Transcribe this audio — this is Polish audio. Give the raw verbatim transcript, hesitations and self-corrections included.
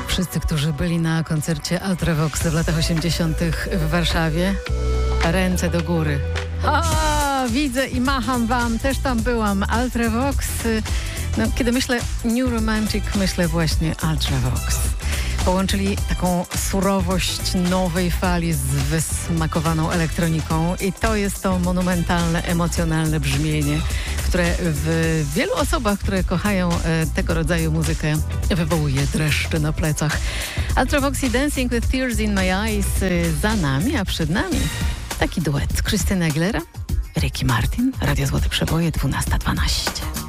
Wszyscy, którzy byli na koncercie Ultravox w latach osiemdziesiątych w Warszawie, ręce do góry. Ha, widzę i macham wam, też tam byłam. Ultravox, no, kiedy myślę New Romantic, myślę właśnie Ultravox. Połączyli taką surowość nowej fali z wysmakowaną elektroniką i to jest to monumentalne, emocjonalne brzmienie, które w wielu osobach, które kochają e, tego rodzaju muzykę, wywołuje dreszcze na plecach. Ultravox i Dancing with Tears in My Eyes e, za nami, a przed nami taki duet. Krystyna Aguilera, Ricky Martin, Radio Złote Przeboje, dwunasta dwanaście.